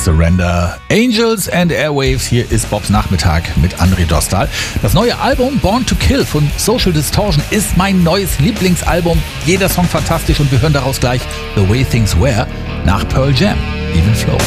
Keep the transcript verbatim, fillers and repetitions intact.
Surrender. Angels and Airwaves, hier ist Bobs Nachmittag mit André Dostal. Das neue Album Born to Kill von Social Distortion ist mein neues Lieblingsalbum. Jeder Song fantastisch und wir hören daraus gleich The Way Things Were nach Pearl Jam. Even Flow.